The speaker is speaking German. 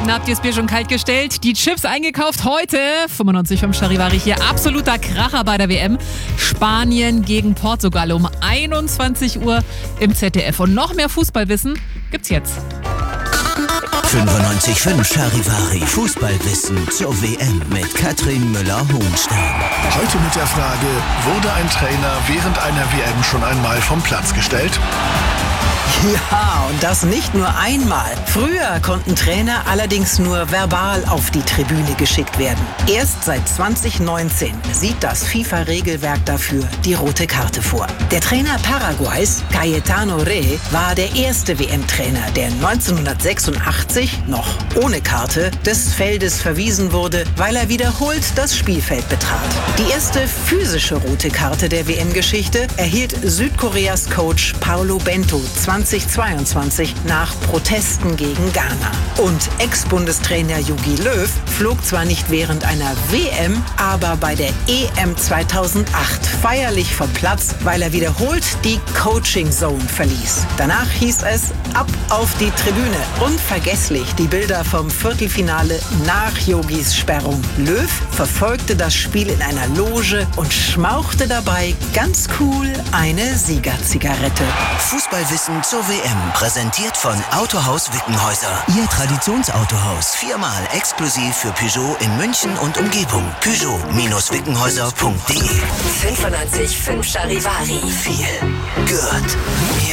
Na, habt ihr das Bier schon kalt gestellt? Die Chips eingekauft heute. 95,5 Charivari hier. Absoluter Kracher bei der WM. Spanien gegen Portugal um 21 Uhr im ZDF. Und noch mehr Fußballwissen gibt's jetzt. 95,5 Charivari Fußballwissen zur WM mit Katrin Müller-Hohenstein. Heute mit der Frage, wurde ein Trainer während einer WM schon einmal vom Platz gestellt? Ja, und das nicht nur einmal. Früher konnten Trainer allerdings nur verbal auf die Tribüne geschickt werden. Erst seit 2019 sieht das FIFA-Regelwerk dafür die rote Karte vor. Der Trainer Paraguays, Cayetano Rey, war der erste WM-Trainer, der 1986 noch ohne Karte des Feldes verwiesen wurde, weil er wiederholt das Spielfeld betrat. Die erste physische rote Karte der WM-Geschichte erhielt Südkoreas Coach Paulo Bento 2022 nach Protesten gegen Ghana. Und Ex-Bundestrainer Jogi Löw flog zwar nicht während einer WM, aber bei der EM 2008 feierlich vom Platz, weil er wiederholt die Coaching Zone verließ. Danach hieß es ab auf die Tribüne. Unvergesslich die Bilder vom Viertelfinale nach Yogis Sperrung. Löw verfolgte das Spiel in einer Loge und schmauchte dabei ganz cool eine Siegerzigarette. Fußballwissen zur WM, präsentiert von Autohaus Wickenhäuser. Ihr Traditionsautohaus, 4-mal exklusiv für Peugeot in München und Umgebung. Peugeot-wickenhäuser.de 95,5 Charivari. Viel gehört mir.